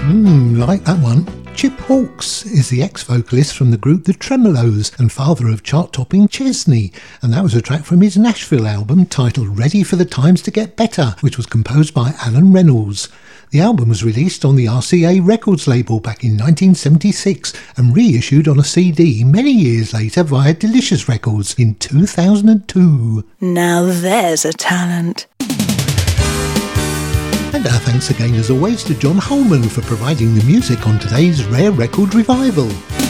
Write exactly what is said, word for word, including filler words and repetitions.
Mmm, like that one. Chip Hawkes is the ex-vocalist from the group The Tremolos and father of chart-topping Chesney, and that was a track from his Nashville album titled Ready for the Times to Get Better, which was composed by Alan Reynolds. The album was released on the R C A Records label back in nineteen seventy-six and reissued on a C D many years later via Delicious Records in two thousand two. Now there's a talent. And our thanks again as always to John Holman for providing the music on today's Rare Record Revival.